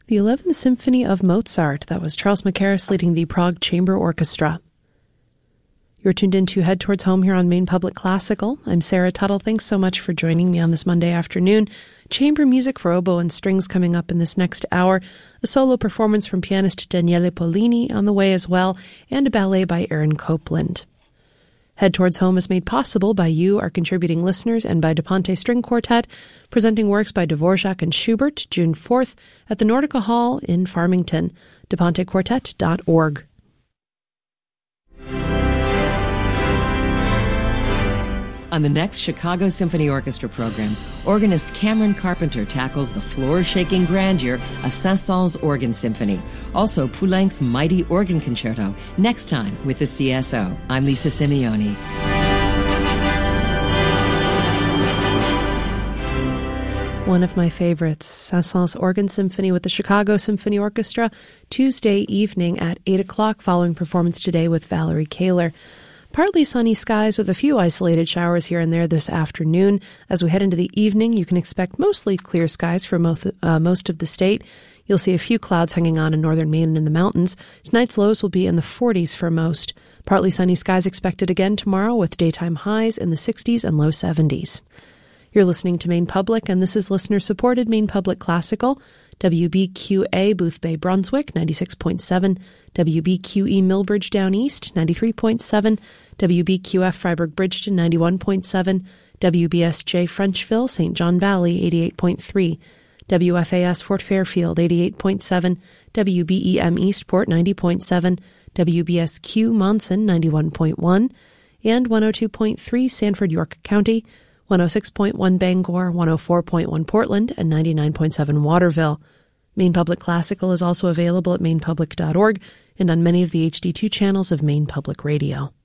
The 11th Symphony of Mozart. That was Charles Mackerras leading the Prague Chamber Orchestra. You're tuned in to Head Towards Home here on Maine Public Classical. I'm Sarah Tuttle. Thanks so much for joining me on this Monday afternoon. Chamber music for oboe and strings coming up in this next hour. A solo performance from pianist Daniele Pollini on the way as well, and a ballet by Aaron Copland. Head Towards Home is made possible by you, our contributing listeners, and by DePonte String Quartet, presenting works by Dvorak and Schubert, June 4th, at the Nordica Hall in Farmington. DePonteQuartet.org. On the next Chicago Symphony Orchestra program, organist Cameron Carpenter tackles the floor-shaking grandeur of Saint-Saëns Organ Symphony. Also, Poulenc's mighty organ concerto, next time with the CSO. I'm Lisa Simeoni. One of my favorites, Saint-Saëns Organ Symphony with the Chicago Symphony Orchestra, Tuesday evening at 8 o'clock, following performance today with Valerie Kaler. Partly sunny skies with a few isolated showers here and there this afternoon. As we head into the evening, you can expect mostly clear skies for most of the state. You'll see a few clouds hanging on in northern Maine and in the mountains. Tonight's lows will be in the 40s for most. Partly sunny skies expected again tomorrow with daytime highs in the 60s and low 70s. You're listening to Maine Public, and this is listener-supported Maine Public Classical. WBQA Boothbay Brunswick, 96.7. WBQE Millbridge Down East, 93.7. WBQF Freiburg Bridgeton, 91.7. WBSJ Frenchville, St. John Valley, 88.3. WFAS Fort Fairfield, 88.7. WBEM Eastport, 90.7. WBSQ Monson, 91.1. And 102.3 Sanford, York County, 106.1 Bangor, 104.1 Portland, and 99.7 Waterville. Maine Public Classical is also available at mainepublic.org and on many of the HD2 channels of Maine Public Radio.